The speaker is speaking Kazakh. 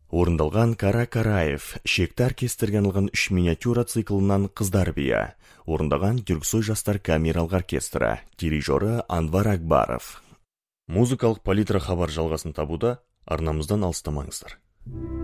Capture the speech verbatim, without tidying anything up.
Орындалған Кара Караев, шекті оркестрге арналған үш миниатюра циклынан Қыздар бия. Орындаған Түрксой жастар камералық оркестрі, дирижері Анвар Акбаров. Музыкалық палитра хабар жалғасын табуда, арнамыздан алыстамаңыздар.